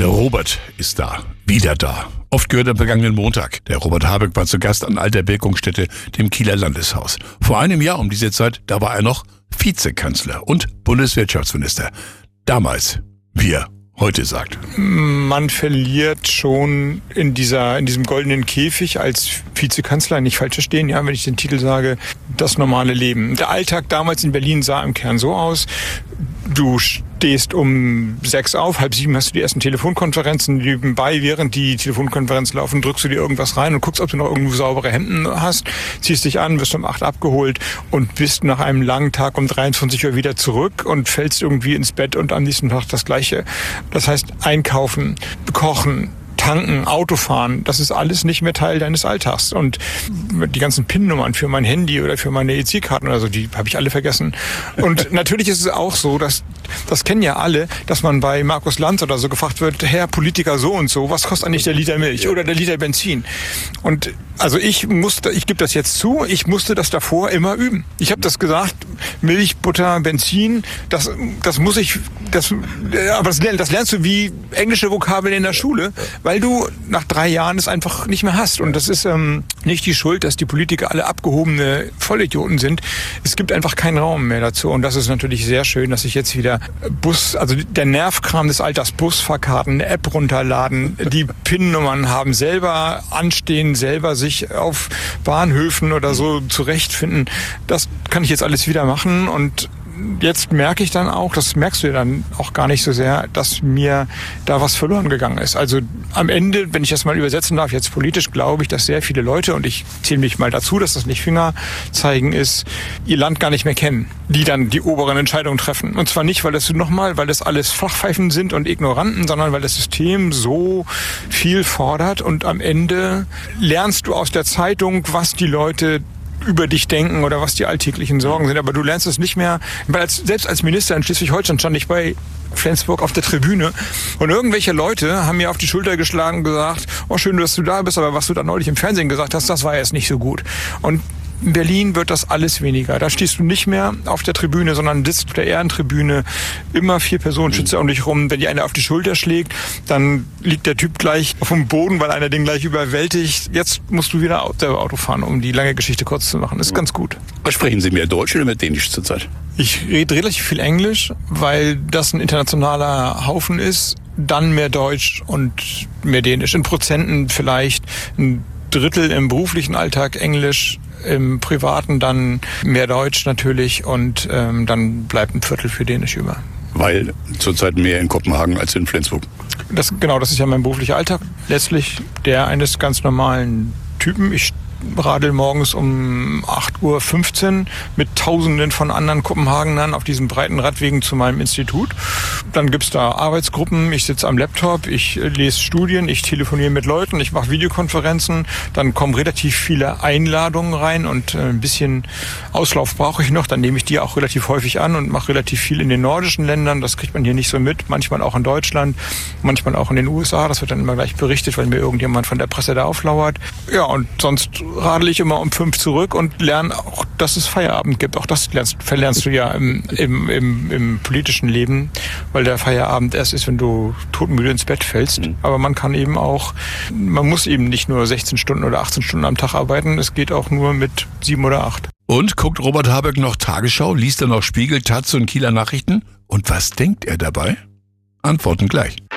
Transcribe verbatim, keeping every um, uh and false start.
Der Robert ist da, wieder da. Oft gehört am vergangenen Montag. Der Robert Habeck war zu Gast an Alter Wirkungsstätte, dem Kieler Landeshaus. Vor einem Jahr um diese Zeit, da war er noch Vizekanzler und Bundeswirtschaftsminister. Damals, wie er heute sagt. Man verliert schon in dieser, in diesem goldenen Käfig als Vizekanzler, nicht falsch verstehen, ja, wenn ich den Titel sage, das normale Leben. Der Alltag damals in Berlin sah im Kern so aus: Du stehst um sechs auf, halb sieben hast du die ersten Telefonkonferenzen nebenbei. Während die Telefonkonferenzen laufen, drückst du dir irgendwas rein und guckst, ob du noch irgendwo saubere Hemden hast, ziehst dich an, wirst um acht abgeholt und bist nach einem langen Tag um dreiundzwanzig Uhr wieder zurück und fällst irgendwie ins Bett und am nächsten Tag das Gleiche. Das heißt, einkaufen, kochen, tanken, Autofahren, das ist alles nicht mehr Teil deines Alltags. Und die ganzen PIN-Nummern für mein Handy oder für meine E C-Karten oder so, die habe ich alle vergessen. Und natürlich ist es auch so, dass, das kennen ja alle, dass man bei Markus Lanz oder so gefragt wird, Herr Politiker so und so, was kostet eigentlich der Liter Milch oder der Liter Benzin? Und also ich musste, ich gebe das jetzt zu, ich musste das davor immer üben. Ich habe das gesagt, Milch, Butter, Benzin, das, das muss ich, das, aber das, das lernst du wie englische Vokabeln in der Schule, weil du nach drei Jahren es einfach nicht mehr hast. Und das ist ähm, nicht die Schuld, dass die Politiker alle abgehobene Vollidioten sind. Es gibt einfach keinen Raum mehr dazu. Und das ist natürlich sehr schön, dass ich jetzt wieder Bus, also der Nervkram des Alters, Busfahrkarten, eine App runterladen, die PIN-Nummern haben, selber anstehen, selber sich auf Bahnhöfen oder so zurechtfinden. Das kann ich jetzt alles wieder machen und jetzt merke ich dann auch, das merkst du ja dann auch gar nicht so sehr, dass mir da was verloren gegangen ist. Also am Ende, wenn ich das mal übersetzen darf, jetzt politisch, glaube ich, dass sehr viele Leute, und ich zähle mich mal dazu, dass das nicht Fingerzeigen ist, ihr Land gar nicht mehr kennen, die dann die oberen Entscheidungen treffen. Und zwar nicht, weil das nochmal, weil das alles Flachpfeifen sind und Ignoranten, sondern weil das System so viel fordert und am Ende lernst du aus der Zeitung, was die Leute über dich denken oder was die alltäglichen Sorgen sind. Aber du lernst es nicht mehr, weil als, selbst als Minister in Schleswig-Holstein stand ich bei Flensburg auf der Tribüne und irgendwelche Leute haben mir auf die Schulter geschlagen und gesagt, oh schön, dass du da bist, aber was du da neulich im Fernsehen gesagt hast, das war jetzt nicht so gut. Und in Berlin wird das alles weniger. Da stehst du nicht mehr auf der Tribüne, sondern sitzt auf der Ehrentribüne. Immer vier Personenschützer um dich rum. Wenn dir einer auf die Schulter schlägt, dann liegt der Typ gleich auf dem Boden, weil einer den gleich überwältigt. Jetzt musst du wieder selber Auto fahren, um die lange Geschichte kurz zu machen. Das ist ganz gut. Sprechen Sie mehr Deutsch oder mehr Dänisch zurzeit? Ich rede relativ viel Englisch, weil das ein internationaler Haufen ist. Dann mehr Deutsch und mehr Dänisch. In Prozenten vielleicht ein Drittel im beruflichen Alltag Englisch, im Privaten dann mehr Deutsch natürlich und ähm, dann bleibt ein Viertel für Dänisch über. Weil zurzeit mehr in Kopenhagen als in Flensburg. Das, genau, das ist ja mein beruflicher Alltag. Letztlich der eines ganz normalen Typen. Ich radel morgens um acht Uhr fünfzehn mit Tausenden von anderen Kopenhagenern auf diesen breiten Radwegen zu meinem Institut. Dann gibt's da Arbeitsgruppen, ich sitze am Laptop, ich lese Studien, ich telefoniere mit Leuten, ich mache Videokonferenzen. Dann kommen relativ viele Einladungen rein und ein bisschen Auslauf brauche ich noch. Dann nehme ich die auch relativ häufig an und mache relativ viel in den nordischen Ländern. Das kriegt man hier nicht so mit. Manchmal auch in Deutschland, manchmal auch in den U S A. Das wird dann immer gleich berichtet, weil mir irgendjemand von der Presse da auflauert. Ja, und sonst radel ich immer um fünf zurück und lerne auch, dass es Feierabend gibt. Auch das lernst, verlernst du ja im, im, im, im politischen Leben, weil der Feierabend erst ist, wenn du todmüde ins Bett fällst. Mhm. Aber man kann eben auch, man muss eben nicht nur sechzehn Stunden oder achtzehn Stunden am Tag arbeiten. Es geht auch nur mit sieben oder acht. Und guckt Robert Habeck noch Tagesschau, liest er noch Spiegel, Taz und Kieler Nachrichten? Und was denkt er dabei? Antworten gleich.